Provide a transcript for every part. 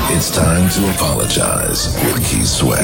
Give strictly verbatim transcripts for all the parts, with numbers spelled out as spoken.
It's time to apologize with Keith Sweat.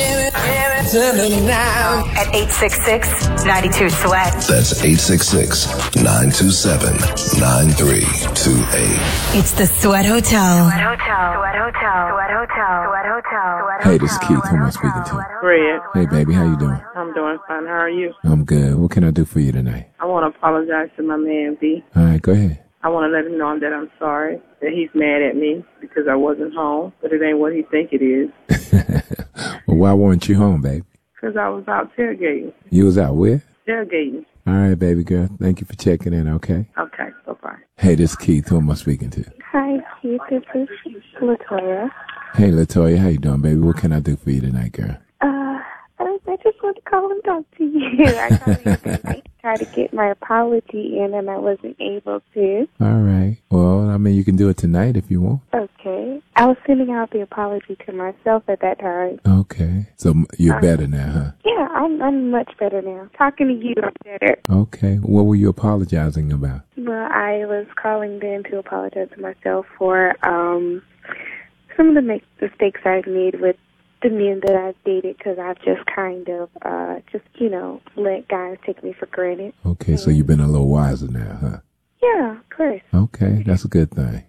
At eight six six, nine two, sweat. That's eight six six, nine two seven, nine three two eight. It's the Sweat Hotel. Sweat Hotel. Sweat Hotel. Sweat Hotel. Sweat Hotel. Hey, this is Keith. Who am I speaking to? Fred. Hey, baby. How you doing? I'm doing fine. How are you? I'm good. What can I do for you tonight? I want to apologize to my man, V. All right, go ahead. I want to let him know that I'm sorry, that he's mad at me because I wasn't home, but it ain't what he think it is. Well, why weren't you home, baby? Because I was out tailgating. You was out where? Tailgating. All right, baby girl. Thank you for checking in, okay? Okay, bye-bye. Hey, this is Keith. Who am I speaking to? Hi, Keith. This is Latoya. Hey, Latoya. How you doing, baby? What can I do for you tonight, girl? Uh, I, I just want to call and talk to you. I called you tonight to try to get my apology in, and I wasn't able to. All right. Well, I mean, you can do it tonight if you want. Okay. I was sending out the apology to myself at that time. Okay. So you're uh, better now, huh? Yeah, I'm I'm much better now. Talking to you, I'm better. Okay. What were you apologizing about? Well, I was calling then to apologize to myself for um some of the make- mistakes I've made with the men that I've dated, because I've just kind of, uh, just, you know, let guys take me for granted. Okay, and, so you've been a little wiser now, huh? Yeah, of course. Okay, that's a good thing.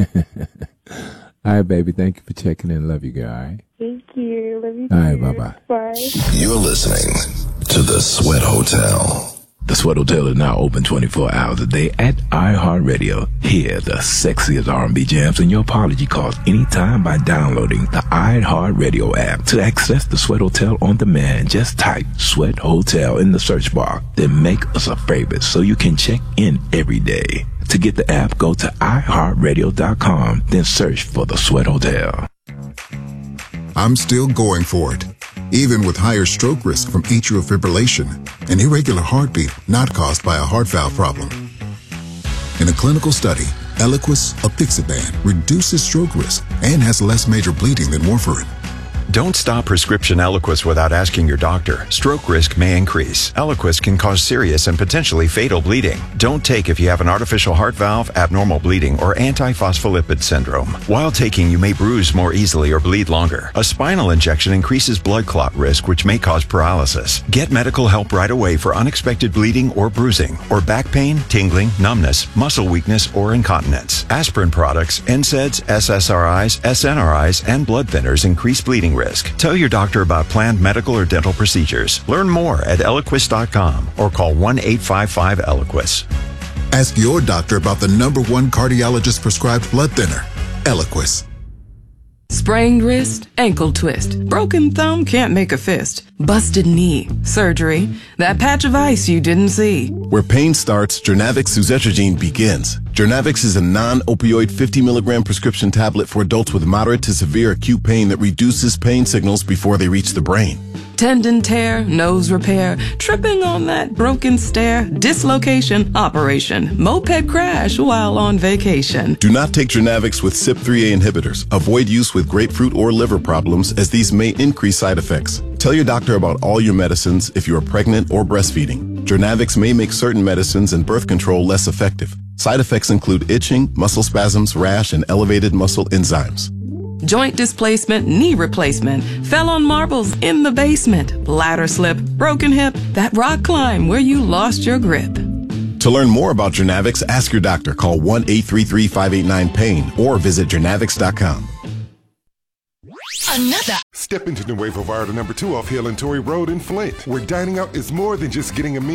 All right, baby, thank you for checking in. Love you, girl, all right? Thank you. Love you All right, too. bye-bye. Bye. You're listening to The Sweat Hotel. The Sweat Hotel is now open twenty-four hours a day at iHeartRadio. Hear the sexiest R and B jams and your apology calls anytime by downloading the iHeartRadio app. To access the Sweat Hotel on demand, just type Sweat Hotel in the search bar. Then make us a favorite so you can check in every day. To get the app, go to i heart radio dot com, then search for the Sweat Hotel. I'm still going for it, even with higher stroke risk from atrial fibrillation, an irregular heartbeat not caused by a heart valve problem. In a clinical study, Eliquis, apixaban, reduces stroke risk and has less major bleeding than warfarin. Don't stop prescription Eliquis without asking your doctor. Stroke risk may increase. Eliquis can cause serious and potentially fatal bleeding. Don't take if you have an artificial heart valve, abnormal bleeding, or antiphospholipid syndrome. While taking, you may bruise more easily or bleed longer. A spinal injection increases blood clot risk, which may cause paralysis. Get medical help right away for unexpected bleeding or bruising, or back pain, tingling, numbness, muscle weakness, or incontinence. Aspirin products, N SAIDs, S S R Is, S N R Is, and blood thinners increase bleeding risk. Tell your doctor about planned medical or dental procedures. Learn more at Eliquis dot com or call one eight five five Eliquis. Ask your doctor about the number one cardiologist prescribed blood thinner, Eliquis. Sprained wrist, ankle twist, broken thumb, can't make a fist, busted knee, surgery, that patch of ice you didn't see. Where pain starts, Jernavix suzetrigine begins. Jernavix is a non-opioid fifty milligram prescription tablet for adults with moderate to severe acute pain that reduces pain signals before they reach the brain. Tendon tear, nose repair, tripping on that broken stair, dislocation, operation, moped crash while on vacation. Do not take Jernavix with C Y P three A inhibitors. Avoid use with grapefruit or liver problems, as these may increase side effects. Tell your doctor about all your medicines if you are pregnant or breastfeeding. Jernavix may make certain medicines and birth control less effective. Side effects include itching, muscle spasms, rash, and elevated muscle enzymes. Joint displacement, knee replacement, fell on marbles in the basement, ladder slip, broken hip, that rock climb where you lost your grip. To learn more about Jernavix, ask your doctor. Call one eight three three, five eight nine, pain or visit Jernavix dot com. Another. Step into Nuevo Vallarta number two off Hill and Torrey Road in Flint, where dining out is more than just getting a meal.